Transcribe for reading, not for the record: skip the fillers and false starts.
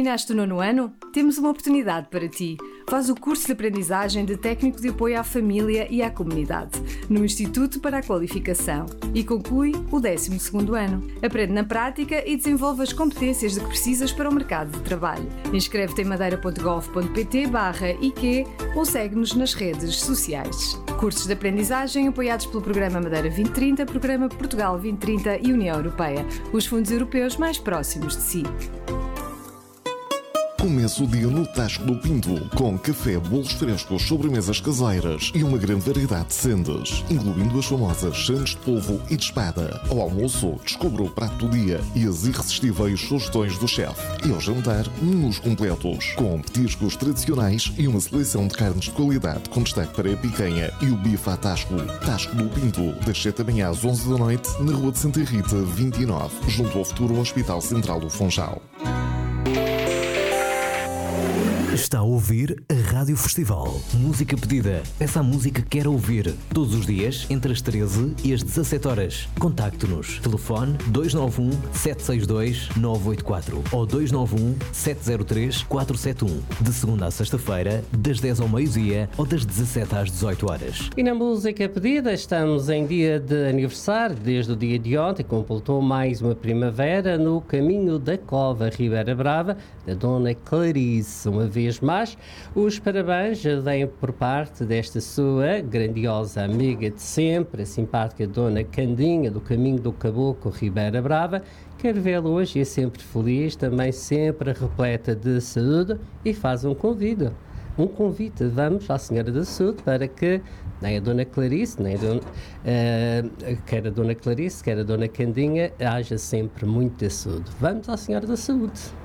Terminaste o 9º ano? Temos uma oportunidade para ti. Faz o curso de aprendizagem de técnico de apoio à família e à comunidade, no Instituto para a Qualificação, e conclui o 12º ano. Aprende na prática e desenvolve as competências de que precisas para o mercado de trabalho. Inscreve-te em madeira.gov.pt/IQ ou segue-nos nas redes sociais. Cursos de aprendizagem apoiados pelo Programa Madeira 2030, Programa Portugal 2030 e União Europeia, os fundos europeus mais próximos de si. Começa o dia no Tasco do Pinto, com café, bolos frescos, sobremesas caseiras e uma grande variedade de sendas, incluindo as famosas sandes de polvo e de espada. Ao almoço, descubra o prato do dia e as irresistíveis sugestões do chefe. E ao jantar, menus completos, com petiscos tradicionais e uma seleção de carnes de qualidade, com destaque para a picanha e o bife à Tasco. Tasco do Pinto, das 7 da manhã às 11 da noite, na Rua de Santa Rita, 29, junto ao futuro Hospital Central do Funchal. Está a ouvir a Rádio Festival. Música pedida. Essa música que quer ouvir. Todos os dias, entre as 13 e as 17 horas. Contacte-nos. Telefone 291-762-984 ou 291-703-471. De segunda à sexta-feira, das 10 ao meio-dia ou das 17 às 18 horas. E na música pedida, estamos em dia de aniversário. Desde o dia de ontem, completou mais uma primavera no caminho da Cova Ribeira Brava, da Dona Clarice. Uma vez mais, os parabéns vêm por parte desta sua grandiosa amiga de sempre, a simpática Dona Candinha, do Caminho do Caboclo Ribeira Brava. Quero vê-la hoje e é sempre feliz, também sempre repleta de saúde, e faz um convite. Vamos à Senhora da Saúde para que nem a Dona Clarice, quer a Dona Clarice, quer a Dona Candinha, haja sempre muita saúde. Vamos à Senhora da Saúde.